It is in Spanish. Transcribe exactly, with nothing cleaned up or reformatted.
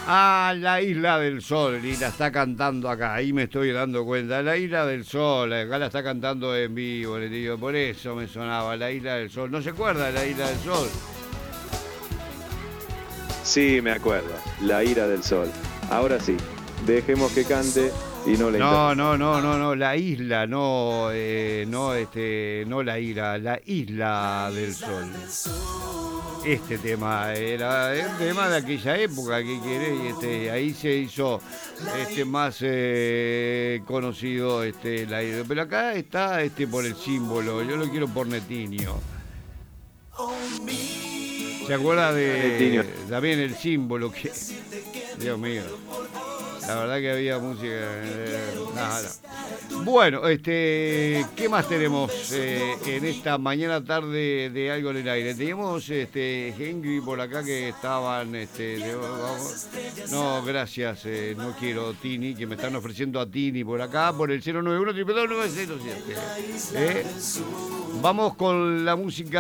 Ah, la Isla del Sol, y la está cantando acá, ahí me estoy dando cuenta. La Isla del Sol, acá la está cantando en vivo, le digo, por eso me sonaba, la Isla del Sol. ¿No se acuerda de la Isla del Sol? Sí, me acuerdo. La ira del sol. Ahora sí, dejemos que cante y no le No, interrumpa. no, no, no, no, la isla, no, eh, no, este, no la ira, la Isla del Sol. Este tema era el tema de aquella época, que quiere, y este, ahí se hizo este más eh, conocido este la isla. Pero acá está este por el símbolo, yo lo quiero por Netinho. ¿Se acuerda Netinho. de también el símbolo que Dios mío? La verdad que había música. Eh, nada. Bueno, este, ¿qué más tenemos eh, en esta mañana tarde de Algo en el Aire? Teníamos este Henry por acá que estaban, este, de- vamos- no, gracias, eh, no quiero Tini, que me están ofreciendo a Tini por acá por el cero nueve uno, dos dos nueve cero siete. ¿Eh? Vamos con la música.